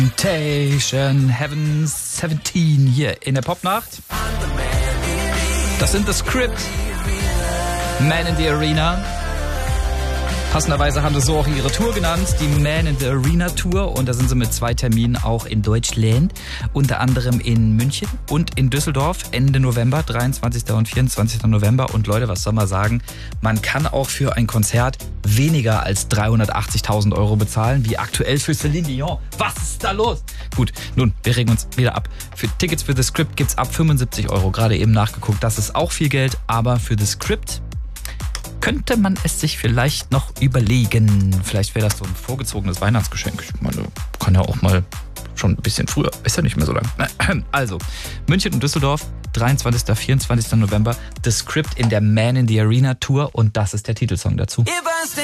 Temptation Heaven 17 hier in der Popnacht. Das sind The Script, Man in the Arena. Passenderweise haben sie so auch ihre Tour genannt, die Man in the Arena Tour. Und da sind sie mit 2 Terminen auch in Deutschland. Unter anderem in München und in Düsseldorf Ende November, 23. und 24. November. Und Leute, was soll man sagen? Man kann auch für ein Konzert weniger als 380.000 Euro bezahlen, wie aktuell für Celine Dion. Was ist da los? Gut, nun, wir regen uns wieder ab. Für Tickets für The Script gibt's ab 75 Euro. Gerade eben nachgeguckt, das ist auch viel Geld. Aber für The Script könnte man es sich vielleicht noch überlegen. Vielleicht wäre das so ein vorgezogenes Weihnachtsgeschenk. Ich meine, kann ja auch mal schon ein bisschen früher. Ist ja nicht mehr so lang. Also, München und Düsseldorf, 23. 24. November. The Script in der Man in the Arena Tour. Und das ist der Titelsong dazu.